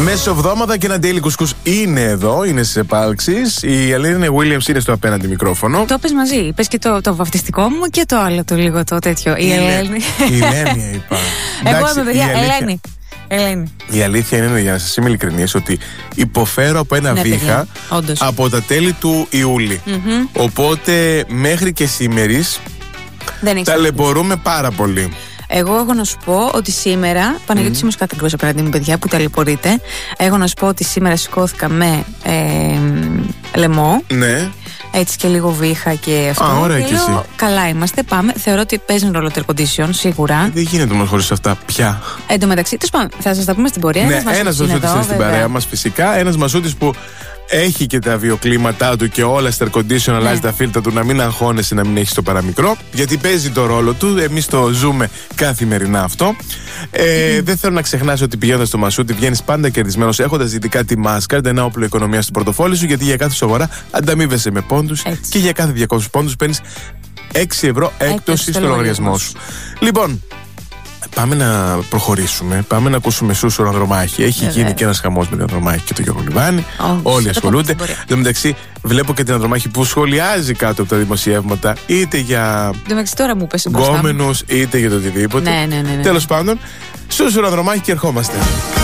Μεσοβδόμαδα και ένα daily κουσκούς είναι εδώ, είναι στις επάλξεις. Η Ελένη Williams είναι στο απέναντι μικρόφωνο. Το πες μαζί, πες και το βαφτιστικό μου και το άλλο το λίγο το τέτοιο. Η Ελένη. Η Ελένη είπα. Εγώ είμαι παιδιά, Ελένη. Η αλήθεια είναι, για να σας είμαι ειλικρινής, ότι υποφέρω από ένα βήχα από τα τέλη του Ιούλη. Οπότε μέχρι και σήμερις ταλαιπωρούμε πάρα πολύ. Εγώ έχω να σου πω ότι σήμερα, Παναγιώτη είμαι κάτι ακριβώς απέναντι μου παιδιά που ταλαιπωρείτε. Έχω να σου πω ότι σήμερα σηκώθηκα με λαιμό. Ναι. Έτσι και λίγο βήχα και αυτό. Ωραία και εσύ. Καλά είμαστε, πάμε. Θεωρώ ότι παίζει ρόλο το air condition, σίγουρα. Δεν γίνεται όμως χωρίς αυτά πια. Εν τω μεταξύ, θα σας τα πούμε στην πορεία. Ναι, ένας μασούτης είναι στην παρέα μας φυσικά. Ένας μασούτης που έχει και τα βιοκλίματά του και όλα στα air condition, αλλάζει τα φίλτρα του, να μην αγχώνεσαι, να μην έχει το παραμικρό. Γιατί παίζει το ρόλο του. Εμείς το ζούμε καθημερινά αυτό. Δεν θέλω να ξεχνάς ότι πηγαίνοντας στο μασούτη βγαίνεις πάντα κερδισμένος, έχοντας ειδικά τη Mastercard, ένα όπλο οικονομίας στο πορτοφόλι σου. Γιατί για κάθε σοβαρά ανταμείβεσαι με πόντους και για κάθε 200 πόντους παίρνεις 6 ευρώ έκπτωση στο λογαριασμό σου. Λοιπόν, πάμε να προχωρήσουμε. Πάμε να ακούσουμε Σούσου Ανδρομάχη. Έχει γίνει και ένας χαμός με την Ανδρομάχη και τον Γιώργο Λιβάνη. Όλοι ασχολούνται. Εν τω μεταξύ, βλέπω και την Ανδρομάχη που σχολιάζει κάτω από τα δημοσιεύματα, είτε για γκόμενους, είτε για το οτιδήποτε. Ναι. Τέλος πάντων, Σούσου Ανδρομάχη και ερχόμαστε.